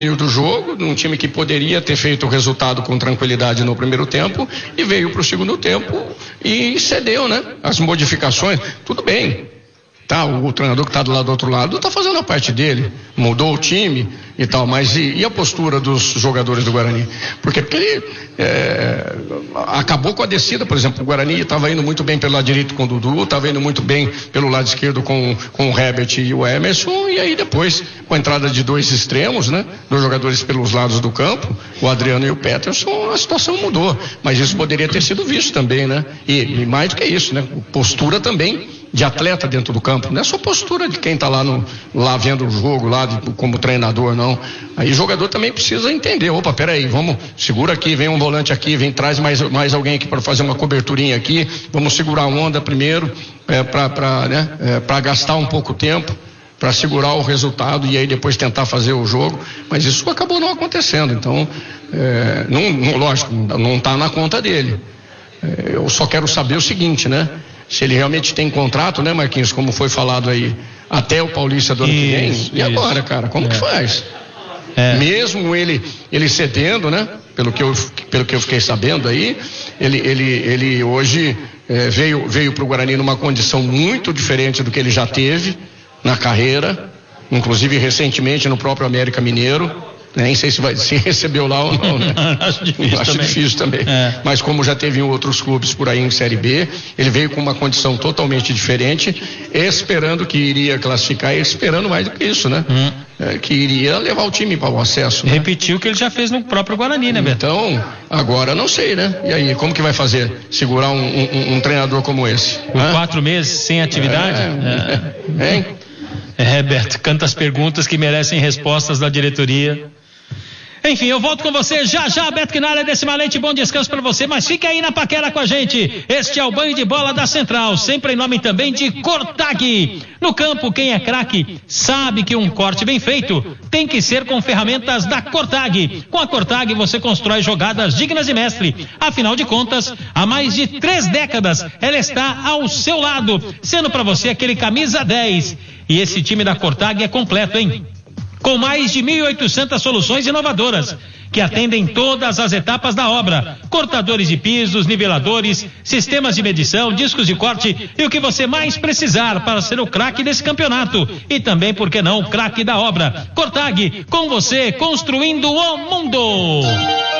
do jogo, num time que poderia ter feito o resultado com tranquilidade no primeiro tempo e veio para o segundo tempo e cedeu, né? As modificações, tudo bem. Tá, o treinador que está do outro lado está fazendo a parte dele, mudou o time e tal, mas e a postura dos jogadores do Guarani? Porque ele acabou com a descida, por exemplo, o Guarani estava indo muito bem pelo lado direito com o Dudu, estava indo muito bem pelo lado esquerdo com o Herbert e o Emerson, e aí depois, com a entrada de dois extremos, né, dos jogadores pelos lados do campo, o Adriano e o Peterson, a situação mudou, mas isso poderia ter sido visto também, né, e mais do que isso, né, postura também de atleta dentro do campo, não é só postura de quem está lá vendo o jogo, como treinador, não. Aí o jogador também precisa entender, opa, peraí, vamos, segura aqui, vem um volante aqui, traz mais alguém aqui para fazer uma coberturinha aqui, vamos segurar a onda primeiro, para gastar um pouco tempo, para segurar o resultado e aí depois tentar fazer o jogo, mas isso acabou não acontecendo, então, lógico, não está na conta dele. Eu só quero saber o seguinte, né? Se ele realmente tem contrato, né, Marquinhos, como foi falado aí, até o Paulista do ano que vem, e agora, cara, como que faz? Mesmo ele cedendo, né, pelo que eu fiquei sabendo aí, ele hoje veio pro Guarani numa condição muito diferente do que ele já teve na carreira, inclusive recentemente no próprio América Mineiro. Nem sei se recebeu lá ou não, né? Acho difícil também. Mas como já teve em outros clubes por aí em Série B, ele veio com uma condição totalmente diferente, esperando que iria classificar e esperando mais do que isso, né? Que iria levar o time para o acesso. Né? Repetiu o que ele já fez no próprio Guarani, né, Beto? Então, agora não sei, né? E aí, como que vai fazer? Segurar um treinador como esse? Por 4 meses sem atividade? Beto, tantas perguntas que merecem respostas da diretoria. Enfim, eu volto com você já, Beto Quinalha, desse malente, bom descanso pra você, mas fica aí na paquera com a gente. Este é o Banho de Bola da Central, sempre em nome também de Cortag. No campo, quem é craque sabe que um corte bem feito tem que ser com ferramentas da Cortag. Com a Cortag você constrói jogadas dignas de mestre. Afinal de contas, há mais de 3 décadas ela está ao seu lado, sendo pra você aquele camisa 10. E esse time da Cortag é completo, hein? Com mais de 1.800 soluções inovadoras, que atendem todas as etapas da obra. Cortadores de pisos, niveladores, sistemas de medição, discos de corte e o que você mais precisar para ser o craque desse campeonato. E também, por que não, o craque da obra. Cortag, com você, construindo o mundo.